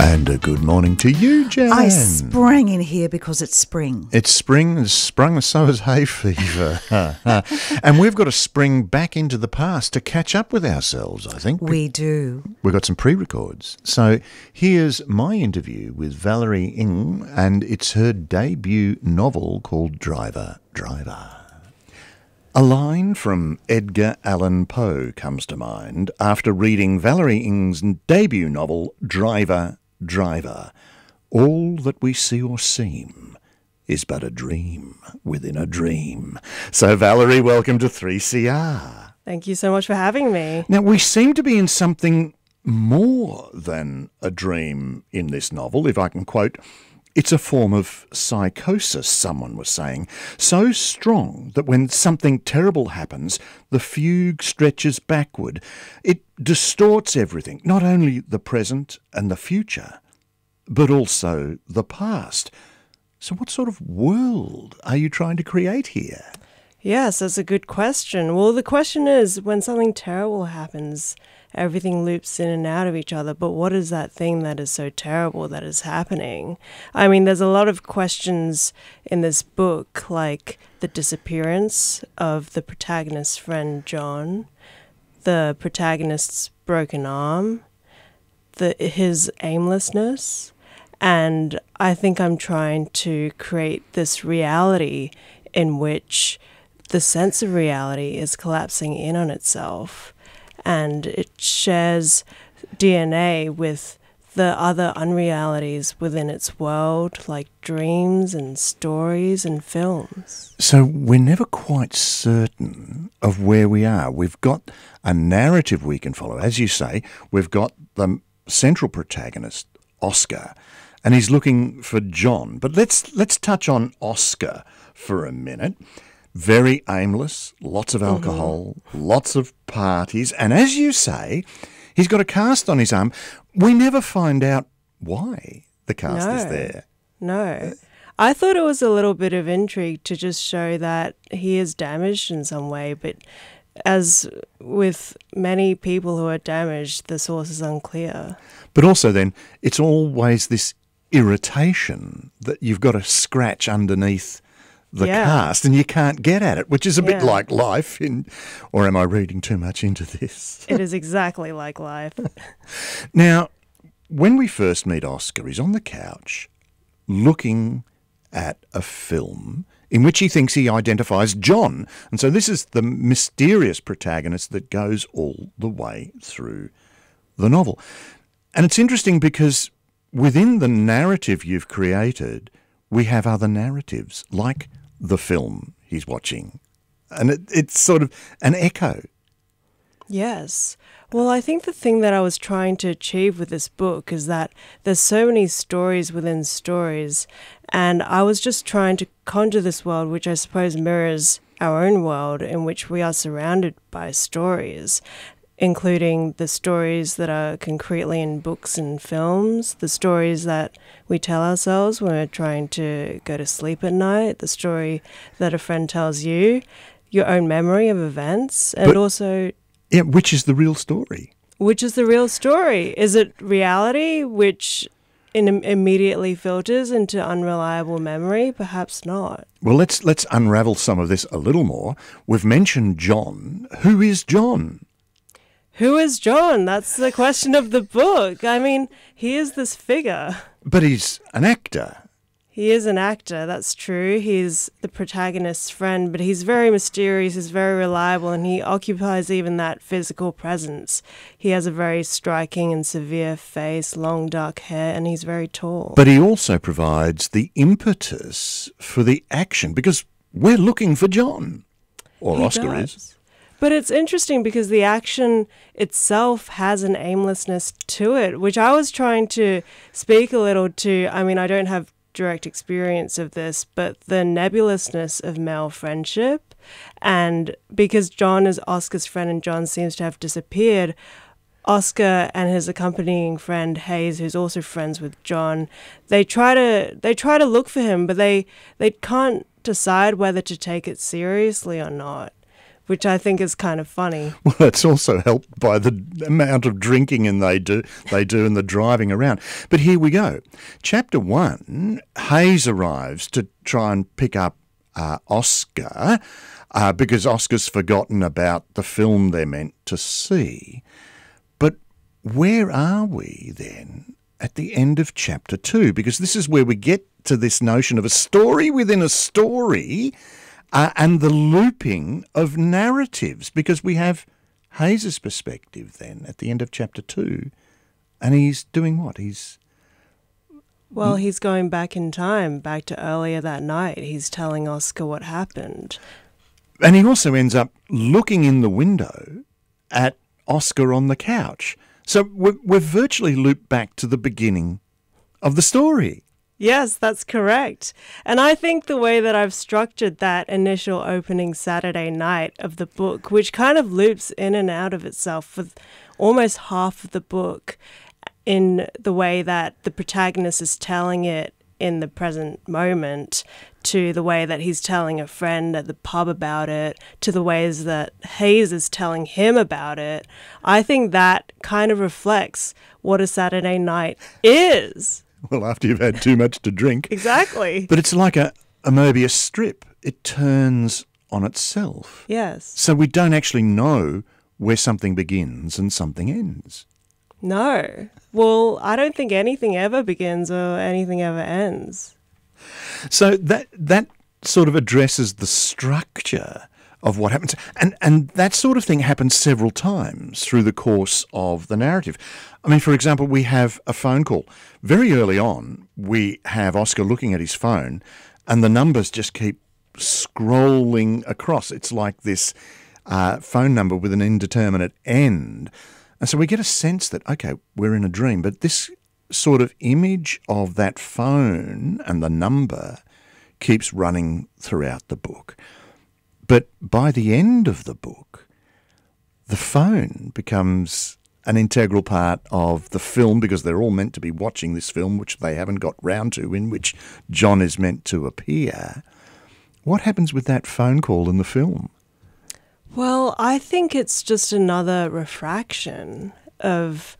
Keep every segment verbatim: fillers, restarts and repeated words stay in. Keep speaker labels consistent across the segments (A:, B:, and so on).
A: And a good morning to you, Jan.
B: I sprang in here because it's spring.
A: It's spring, it's sprung, so is hay fever. And we've got to spring back into the past to catch up with ourselves, I think.
B: We do.
A: We've got some pre-records. So here's my interview with Valerie Ng, and it's her debut novel called Driver, Driver. A line from Edgar Allan Poe comes to mind after reading Valerie Ng's debut novel, Driver, Driver. All that we see or seem is but a dream within a dream. So, Valerie, welcome to three C R.
C: Thank you so much for having me.
A: Now, we seem to be in something more than a dream in this novel, if I can quote. It's a form of psychosis, someone was saying, so strong that when something terrible happens, the fugue stretches backward. It distorts everything, not only the present and the future, but also the past. So what sort of world are you trying to create here?
C: Yes, that's a good question. Well, the question is, when something terrible happens, everything loops in and out of each other, but what is that thing that is so terrible that is happening? I mean, there's a lot of questions in this book, like the disappearance of the protagonist's friend John, the protagonist's broken arm, the his aimlessness, and I think I'm trying to create this reality in which the sense of reality is collapsing in on itself, and it shares D N A with the other unrealities within its world, like dreams and stories and films.
A: So we're never quite certain of where we are. We've got a narrative we can follow. As you say, we've got the central protagonist, Oscar, and he's looking for John. But let's let's touch on Oscar for a minute. Very aimless, lots of alcohol, mm-hmm. lots of parties, and as you say, he's got a cast on his arm. We never find out why the cast
C: no,
A: is there.
C: No. I thought it was a little bit of intrigue to just show that he is damaged in some way, but as with many people who are damaged, the source is unclear.
A: But also then, it's always this irritation that you've got to scratch underneath the
C: yeah.
A: cast, and you can't get at it, which is a bit
C: yeah.
A: like life. In, or am I reading too much into this?
C: It is exactly like life.
A: Now, when we first meet Oscar, he's on the couch looking at a film in which he thinks he identifies John. And so this is the mysterious protagonist that goes all the way through the novel. And it's interesting because within the narrative you've created, we have other narratives, like the film he's watching. And it, it's sort of an echo.
C: Yes. Well, I think the thing that I was trying to achieve with this book is that there's so many stories within stories, and I was just trying to conjure this world, which I suppose mirrors our own world, in which we are surrounded by stories, including the stories that are concretely in books and films, the stories that we tell ourselves when we're trying to go to sleep at night, the story that a friend tells you, your own memory of events, and
A: but,
C: also...
A: Yeah, which is the real story?
C: Which is the real story? Is it reality, which in, immediately filters into unreliable memory? Perhaps not.
A: Well, let's let's unravel some of this a little more. We've mentioned John. Who is John?
C: Who is John? That's the question of the book. I mean, he is this figure.
A: But he's an actor.
C: He is an actor, that's true. He's the protagonist's friend, but he's very mysterious, he's very reliable, and he occupies even that physical presence. He has a very striking and severe face, long dark hair, and he's very tall.
A: But he also provides the impetus for the action, because we're looking for John. Or
C: he
A: Oscar
C: does.
A: is.
C: But it's interesting because the action itself has an aimlessness to it, which I was trying to speak a little to. I mean, I don't have direct experience of this, but the nebulousness of male friendship, and because John is Oscar's friend and John seems to have disappeared, Oscar and his accompanying friend Hayes, who's also friends with John, they try to they try to look for him, but they they can't decide whether to take it seriously or not. which I think is kind of funny.
A: Well, it's also helped by the amount of drinking and they do they do and the driving around. But here we go. Chapter one, Hayes arrives to try and pick up uh, Oscar uh, because Oscar's forgotten about the film they're meant to see. But where are we then at the end of chapter two? Because this is where we get to this notion of a story within a story. Uh, and the looping of narratives, because we have Hayes' perspective then at the end of chapter two, and he's doing what? He's
C: Well, he's going back in time, back to earlier that night. He's telling Oscar what happened.
A: And he also ends up looking in the window at Oscar on the couch. So we're, we're virtually looped back to the beginning of the story.
C: Yes, that's correct. And I think the way that I've structured that initial opening Saturday night of the book, which kind of loops in and out of itself for almost half of the book, in the way that the protagonist is telling it in the present moment, to the way that he's telling a friend at the pub about it, to the ways that Hayes is telling him about it, I think that kind of reflects what a Saturday night is.
A: Well, after you've had too much to drink.
C: Exactly.
A: But it's like a, a Mobius strip. It turns on itself.
C: Yes.
A: So we don't actually know where something begins and something ends.
C: No. Well, I don't think anything ever begins or anything ever ends.
A: So that that sort of addresses the structure of what happens. And and that sort of thing happens several times through the course of the narrative. I mean, for example, we have a phone call. Very early on, we have Oscar looking at his phone and the numbers just keep scrolling across. It's like this uh, phone number with an indeterminate end. And so we get a sense that, okay, we're in a dream. But this sort of image of that phone and the number keeps running throughout the book. But by the end of the book, the phone becomes an integral part of the film because they're all meant to be watching this film, which they haven't got round to, in which John is meant to appear. What happens with that phone call in the film?
C: Well, I think it's just another refraction of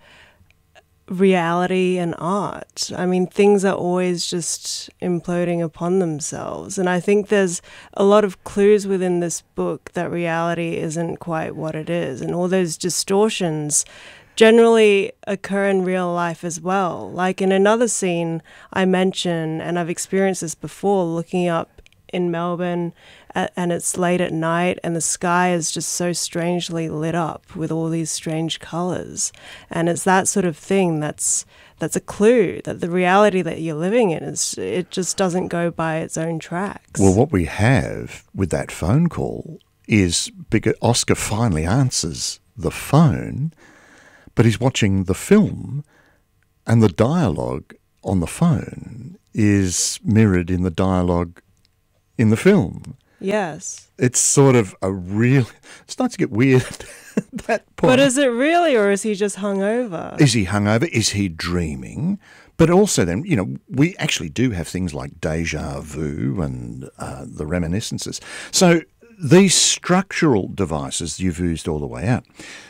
C: reality and art. I mean, things are always just imploding upon themselves. And I think there's a lot of clues within this book that reality isn't quite what it is. And all those distortions generally occur in real life as well. Like in another scene I mentioned, and I've experienced this before, looking up in Melbourne at, and it's late at night and the sky is just so strangely lit up with all these strange colors. And it's that sort of thing that's that's a clue that the reality that you're living in is, it just doesn't go by its own tracks.
A: Well, what we have with that phone call is because Oscar finally answers the phone, but he's watching the film and the dialogue on the phone is mirrored in the dialogue in the film.
C: Yes.
A: It's sort of a real... It starts to get weird at that point.
C: But is it really, or is he just hungover?
A: Is he hungover? Is he dreaming? But also then, you know, we actually do have things like déjà vu and uh, the reminiscences. So these structural devices you've used all the way out.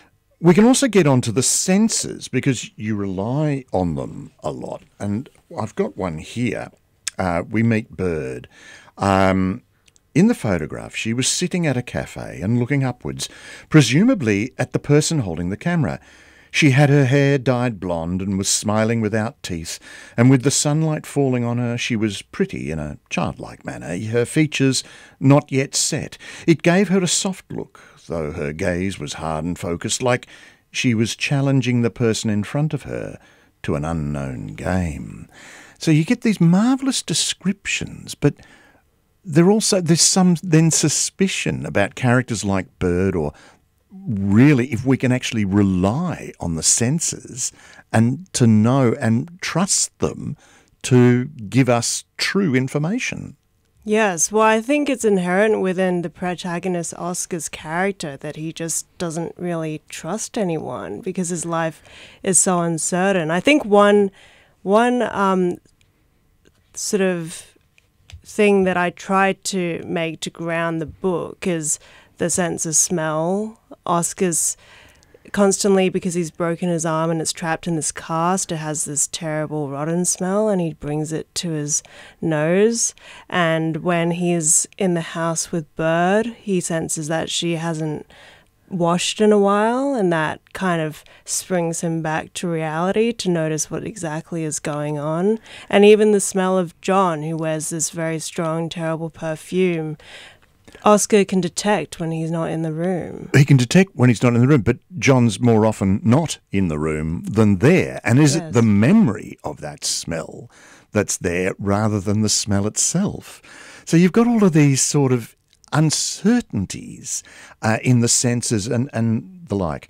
A: We can also get onto the senses because you rely on them a lot. And I've got one here. Uh, we meet Bird. Um, in the photograph, she was sitting at a cafe and looking upwards, presumably at the person holding the camera. She had her hair dyed blonde and was smiling without teeth, and with the sunlight falling on her, she was pretty in a childlike manner, her features not yet set. It gave her a soft look, though her gaze was hard and focused, like she was challenging the person in front of her to an unknown game. So you get these marvellous descriptions, but there also there's some then suspicion about characters like Bird, or really if we can actually rely on the senses and to know and trust them to give us true information.
C: Yes, well, I think it's inherent within the protagonist Oscar's character that he just doesn't really trust anyone because his life is so uncertain. I think one one um, sort of thing that I tried to make to ground the book is the sense of smell. Oscar's constantly, because he's broken his arm and it's trapped in this cast, it has this terrible rotten smell, and he brings it to his nose. And when he's in the house with Bird, he senses that she hasn't washed in a while, and that kind of springs him back to reality to notice what exactly is going on. And even the smell of John, who wears this very strong, terrible perfume, Oscar can detect when he's not in the room.
A: He can detect when he's not in the room, but John's more often not in the room than there. And is
C: Yes.
A: it the memory of that smell that's there rather than the smell itself? So you've got all of these sort of uncertainties uh, in the senses and, and the like.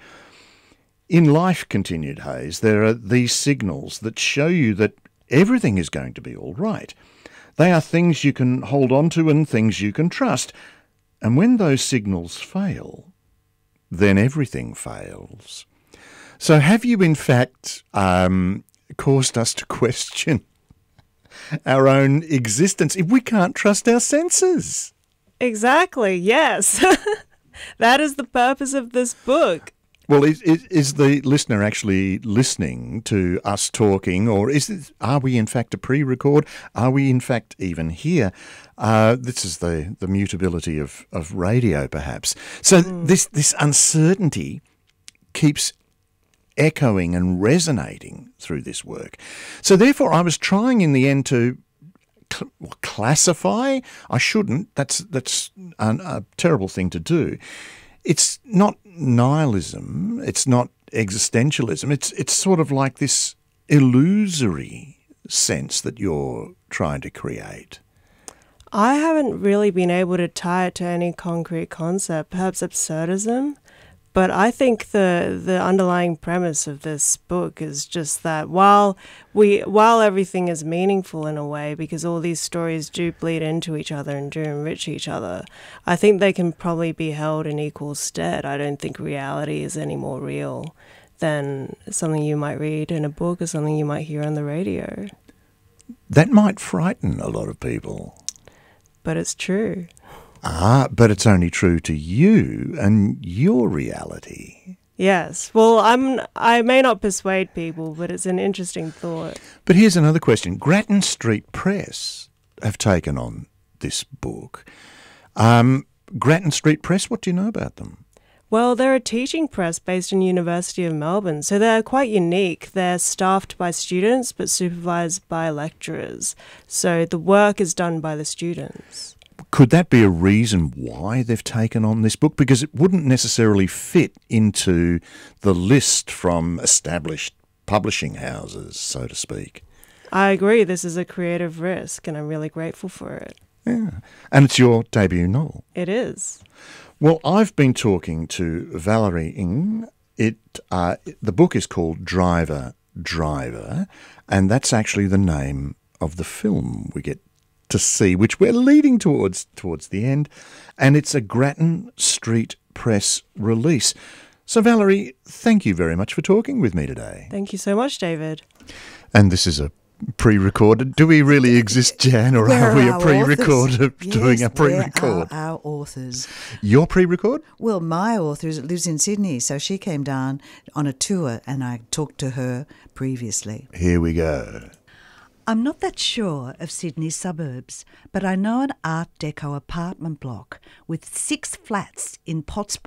A: In life, continued Hayes, there are these signals that show you that everything is going to be all right. They are things you can hold on to and things you can trust. And when those signals fail, then everything fails. So have you, in fact, um, caused us to question our own existence if we can't trust our senses?
C: Exactly, yes. That is the purpose of this book.
A: Well, is, is, is the listener actually listening to us talking, or is it, are we in fact a pre-record? Are we in fact even here? Uh, this is the, the mutability of, of radio, perhaps. So mm. this this uncertainty keeps echoing and resonating through this work. So therefore, I was trying in the end to cl- classify. I shouldn't. That's that's an, a terrible thing to do. It's not nihilism, it's not existentialism, it's it's sort of like this illusory sense that you're trying to create.
C: I haven't really been able to tie it to any concrete concept, perhaps absurdism, but I think the the underlying premise of this book is just that while we while everything is meaningful in a way, because all these stories do bleed into each other and do enrich each other, I think they can probably be held in equal stead. I don't think reality is any more real than something you might read in a book or something you might hear on the radio.
A: That might frighten a lot of people.
C: But it's true.
A: Ah, but it's only true to you and your reality.
C: Yes. Well, I'm, I may not persuade people, but it's an interesting thought.
A: But here's another question. Grattan Street Press have taken on this book. Um, Grattan Street Press, what do you know about them?
C: Well, they're a teaching press based in University of Melbourne, so they're quite unique. They're staffed by students but supervised by lecturers. So the work is done by the students.
A: Could that be a reason why they've taken on this book? Because it wouldn't necessarily fit into the list from established publishing houses, so to speak.
C: I agree. This is a creative risk, and I'm really grateful for it.
A: Yeah. And it's your debut novel.
C: It is.
A: Well, I've been talking to Valerie Ng. It uh, the book is called Driver, Driver, and that's actually the name of the film we get to see, which we're leading towards towards the end, and it's a Grattan Street Press release. So, Valerie, thank you very much for talking with me today.
C: Thank you so much, David.
A: And this is a pre-recorded. Do we really exist, Jan, or
B: Where
A: are we
B: our
A: a pre-recorder
B: authors?
A: doing
B: Yes,
A: a pre-record?
B: Where are our authors?
A: Your pre-record?
B: Well, my author is- lives in Sydney, so she came down on a tour and I talked to her previously.
A: Here we go.
B: I'm not that sure of Sydney's suburbs, but I know an Art Deco apartment block with six flats in Potts